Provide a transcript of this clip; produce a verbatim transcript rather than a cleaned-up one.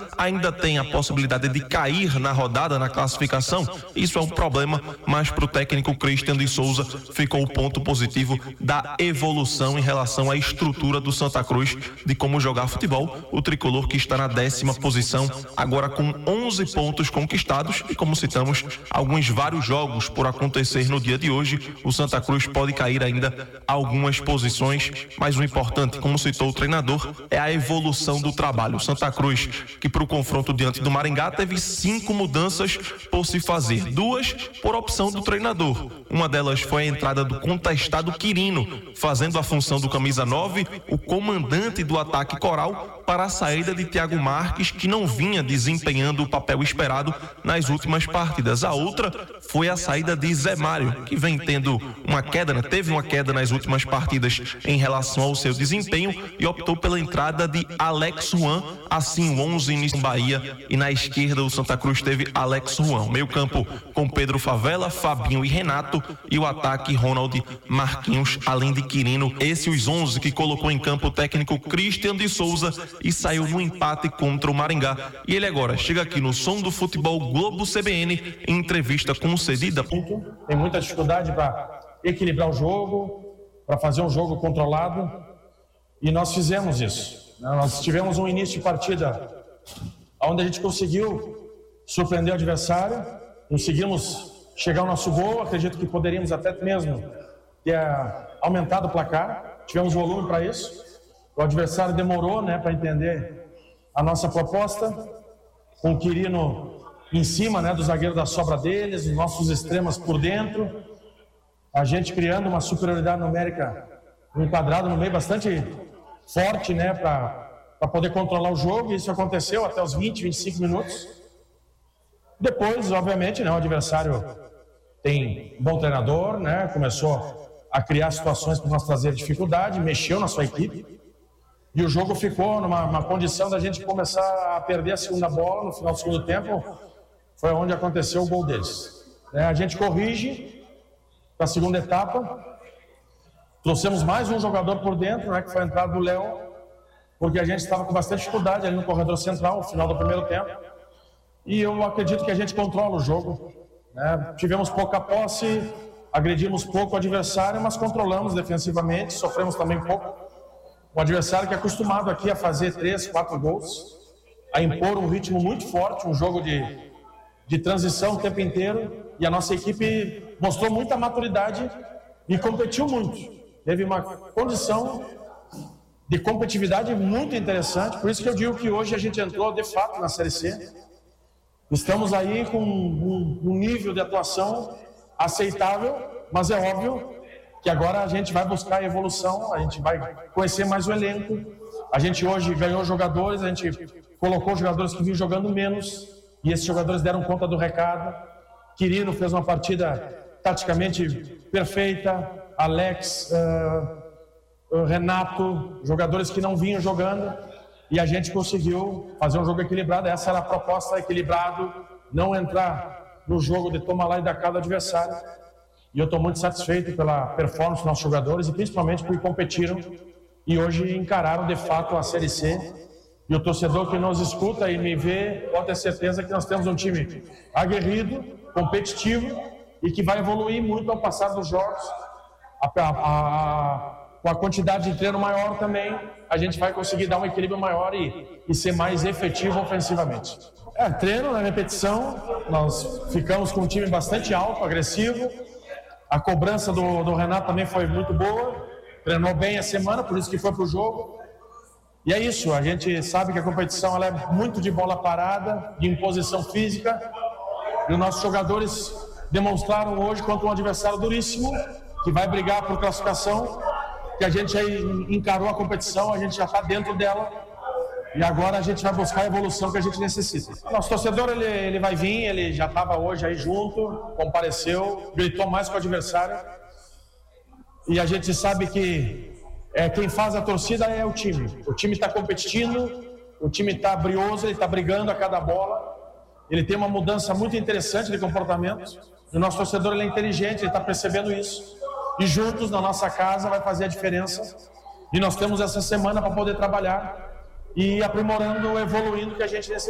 ainda tem a possibilidade de cair na rodada, na classificação. Isso é um problema, mas para o técnico Christian de Souza ficou o ponto positivo da evolução em relação à estrutura do Santa Cruz, de como jogar futebol. O tricolor que está na décima posição, agora com onze pontos conquistados, e como citamos, alguns vários jogos por acontecer no dia de hoje, o Santa Cruz pode cair ainda algumas posições, mas o importante, como citou o treinador, é a evolução do trabalho. O Santa Cruz, que para o confronto diante do Maringá teve cinco mudanças por se fazer, duas por opção do treinador. Uma delas foi a entrada do contestado Quirino, fazendo a função do camisa nove, o comandante do ataque coral, para a saída de Thiago Marques, que não vinha desempenhando o papel esperado nas últimas partidas. A outra foi a saída de Zé Mário, que vem tendo uma queda, né? teve uma queda nas últimas partidas em relação ao seu desempenho, e optou pela entrada de Alex Juan, assim o onze início do Bahia, e na esquerda o Santa Cruz teve Alex Juan. Meio campo com Pedro Favela, Fabinho e Renato, e o ataque Ronald, Marquinhos, além de Quirino. Esses os onze que colocou em campo o técnico Christian de Souza e saiu no empate contra o Maringá. E ele agora chega aqui no Som do Futebol Globo C B N em entrevista concedida. Tem muita dificuldade para equilibrar o jogo, para fazer um jogo controlado, e nós fizemos isso. Nós tivemos um início de partida onde a gente conseguiu surpreender o adversário, conseguimos chegar ao nosso gol. Acredito que poderíamos até mesmo ter aumentado o placar, tivemos volume para isso. O adversário demorou, né, para entender a nossa proposta, com o Quirino em cima, né, do zagueiro da sobra deles, os nossos extremos por dentro, a gente criando uma superioridade numérica, um quadrado no meio bastante forte, né, para para poder controlar o jogo. E isso aconteceu até os vinte, vinte e cinco minutos. Depois, obviamente, né, o adversário tem um bom treinador, né, começou a criar situações para nós trazer dificuldade, mexeu na sua equipe, e o jogo ficou numa, numa condição da gente começar a perder a segunda bola. No final do segundo tempo foi onde aconteceu o gol deles. É, a gente corrige para a segunda etapa, trouxemos mais um jogador por dentro, né, que foi a entrada do Léo, porque a gente estava com bastante dificuldade ali no corredor central, no final do primeiro tempo, e eu acredito que a gente controla o jogo, né? Tivemos pouca posse, agredimos pouco o adversário, mas controlamos defensivamente, sofremos também pouco. Um adversário que é acostumado aqui a fazer três, quatro gols, a impor um ritmo muito forte, um jogo de, de transição o tempo inteiro, e a nossa equipe mostrou muita maturidade e competiu muito. Teve uma condição de competitividade muito interessante, por isso que eu digo que hoje a gente entrou de fato na Série C. Estamos aí com um, um nível de atuação aceitável, mas é óbvio que agora a gente vai buscar a evolução, a gente vai conhecer mais o elenco. A gente hoje ganhou jogadores, a gente colocou jogadores que vinham jogando menos, e esses jogadores deram conta do recado. Quirino fez uma partida taticamente perfeita, Alex, uh, Renato, jogadores que não vinham jogando, e a gente conseguiu fazer um jogo equilibrado. Essa era a proposta, equilibrado, não entrar no jogo de toma lá e da cá do adversário. E eu estou muito satisfeito pela performance dos nossos jogadores, e principalmente porque competiram e hoje encararam de fato a Série C. E o torcedor que nos escuta e me vê pode ter certeza que nós temos um time aguerrido, competitivo, e que vai evoluir muito ao passar dos jogos. A, a, a, com a quantidade de treino maior também, a gente vai conseguir dar um equilíbrio maior e, e ser mais efetivo ofensivamente. É, treino, na repetição, nós ficamos com um time bastante alto, agressivo. A cobrança do, do Renato também foi muito boa, treinou bem a semana, por isso que foi para o jogo. E é isso, a gente sabe que a competição ela é muito de bola parada, de imposição física, e os nossos jogadores demonstraram hoje contra um adversário duríssimo, que vai brigar por classificação, que a gente aí encarou a competição, a gente já está dentro dela, e agora a gente vai buscar a evolução que a gente necessita. Nosso torcedor ele, ele vai vir, ele já estava hoje aí junto, compareceu, gritou mais com o adversário, e a gente sabe que é, quem faz a torcida é o time. O time está competindo, o time está brioso, ele está brigando a cada bola, ele tem uma mudança muito interessante de comportamento, e o nosso torcedor ele é inteligente, ele está percebendo isso, e juntos na nossa casa vai fazer a diferença, e nós temos essa semana para poder trabalhar e aprimorando, evoluindo o que a gente necessita.